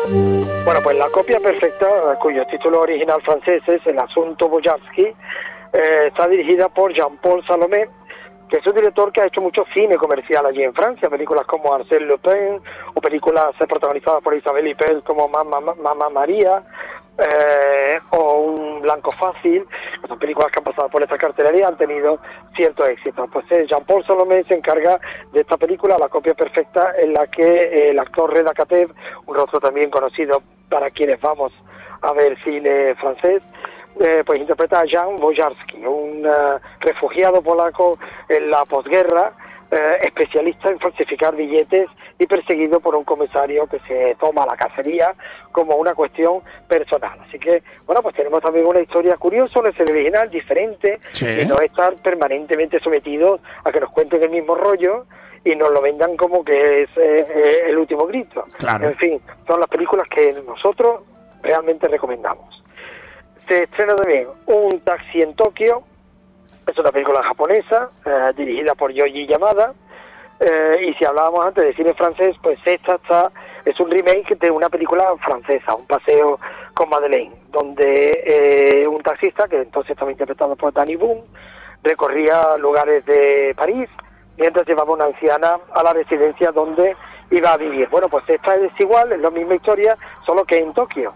Bueno, pues La copia perfecta, cuyo título original francés es El asunto Boyarsky, está dirigida por Jean-Paul Salomé, que es un director que ha hecho mucho cine comercial allí en Francia, películas como Arsène Lupin, o películas protagonizadas por Isabelle Huppert como Mamma María, o Un blanco fácil, que son películas que han pasado por esta cartelería y han tenido cierto éxito. Pues Jean-Paul Salomé se encarga de esta película, La copia perfecta, en la que el actor Reda Kateb, un rostro también conocido para quienes vamos a ver cine francés, pues interpreta a Jan Boyarsky, un refugiado polaco en la posguerra, especialista en falsificar billetes y perseguido por un comisario que se toma la cacería como una cuestión personal. Así que, bueno, pues tenemos también una historia curiosa, una serie original, diferente, sí, y no estar permanentemente sometidos a que nos cuenten el mismo rollo y nos lo vendan como que es el último grito. Claro. En fin, son las películas que nosotros realmente recomendamos. Se estrena también Un taxi en Tokio, es una película japonesa, dirigida por Yoji Yamada, y si hablábamos antes de cine francés, pues esta es un remake de una película francesa, Un paseo con Madeleine, donde un taxista, que entonces estaba interpretado por Danny Boone, recorría lugares de París, mientras llevaba una anciana a la residencia donde iba a vivir. Bueno, pues esta es igual, es la misma historia, solo que en Tokio.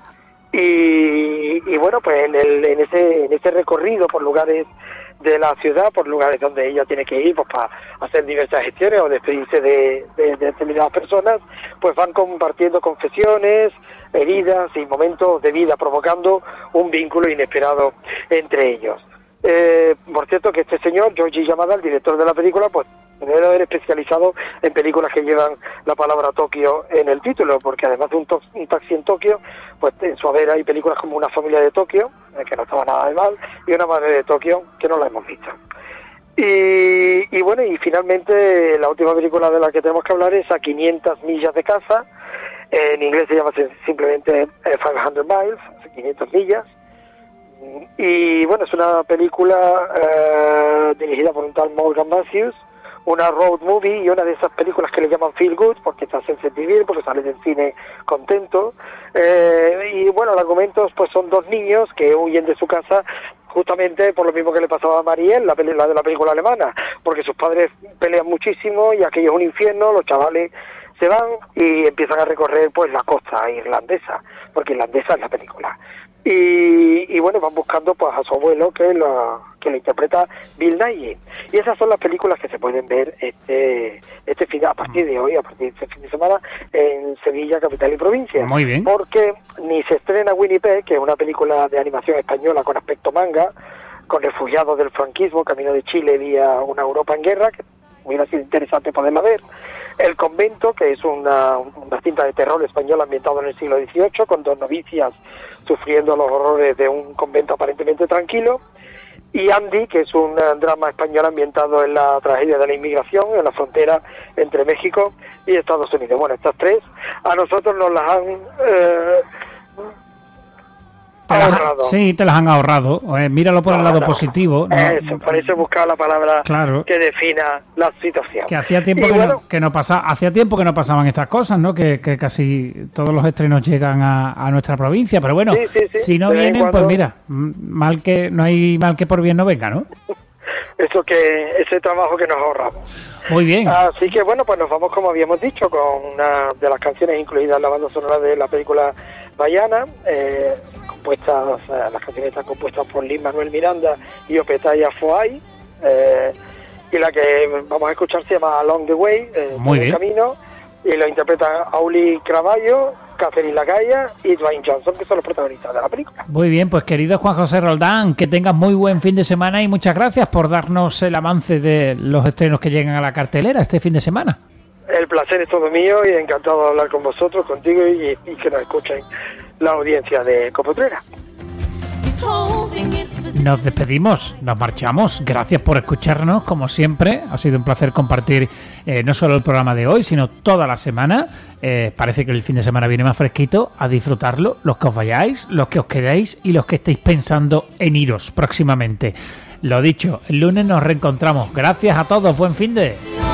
Y bueno, pues en ese recorrido por lugares de la ciudad, por lugares donde ella tiene que ir pues para hacer diversas gestiones o despedirse de determinadas personas, pues van compartiendo confesiones, heridas y momentos de vida, provocando un vínculo inesperado entre ellos. Por cierto que este señor, Yoji Yamada, el director de la película, pues debe haber especializado en películas que llevan la palabra Tokio en el título, porque además de un taxi en Tokio, pues en su haber hay películas como Una familia de Tokio, que no estaba nada de mal, y Una madre de Tokio, que no la hemos visto. Y bueno, y finalmente la última película de la que tenemos que hablar es A 500 millas de casa. En inglés se llama simplemente 500 miles, 500 millas. Y bueno, es una película dirigida por un tal Morgan Matthews, una road movie y una de esas películas que le llaman feel good porque te hacen sentir bien, porque sales del cine contento. Y bueno, los argumentos pues son dos niños que huyen de su casa justamente por lo mismo que le pasaba a Marielle, la de la película alemana, porque sus padres pelean muchísimo y aquello es un infierno, los chavales se van y empiezan a recorrer pues la costa irlandesa, porque irlandesa es la película. Y bueno, van buscando pues a su abuelo que lo interpreta Bill Nighy. Y esas son las películas que se pueden ver este fin, a partir de hoy, a partir de este fin de semana, en Sevilla, capital y provincia. Muy bien. Porque ni se estrena Winnipeg, que es una película de animación española con aspecto manga, con refugiados del franquismo, camino de Chile vía una Europa en guerra, que hubiera sido interesante poderla ver. El convento, que es una cinta de terror española ambientada en el siglo XVIII, con dos novicias sufriendo los horrores de un convento aparentemente tranquilo. Y Andy, que es un drama español ambientado en la tragedia de la inmigración, en la frontera entre México y Estados Unidos. Bueno, estas tres a nosotros nos las han ahorrado. Sí, te las han ahorrado. Míralo por el lado positivo. Eso, por eso he buscado la palabra claro, que defina la situación. Que hacía tiempo hacía tiempo que no pasaban estas cosas, ¿no? Que casi todos los estrenos llegan a nuestra provincia, pero bueno, sí. si no vienen, pues mira, no hay mal que por bien no venga, ¿no? Ese trabajo que nos ahorramos. Muy bien. Así que bueno, pues nos vamos, como habíamos dicho, con una de las canciones incluidas en la banda sonora de la película Baiana, las canciones están compuestas por Lin-Manuel Miranda y Opetaya Foay, y la que vamos a escuchar se llama Along the Way, Muy bien. El camino, y lo interpretan Auli Cravallo, Catherine Lagaya y Dwayne Johnson, que son los protagonistas de la película. Muy bien, pues querido Juan José Roldán, que tengas muy buen fin de semana y muchas gracias por darnos el avance de los estrenos que llegan a la cartelera este fin de semana. El placer es todo mío y encantado de hablar con vosotros, contigo y que nos escuchen la audiencia de Copotrera. Nos despedimos, nos marchamos. Gracias por escucharnos, como siempre. Ha sido un placer compartir no solo el programa de hoy, sino toda la semana. Parece que el fin de semana viene más fresquito. A disfrutarlo, los que os vayáis, los que os quedéis y los que estéis pensando en iros próximamente. Lo dicho, el lunes nos reencontramos. Gracias a todos, buen fin de...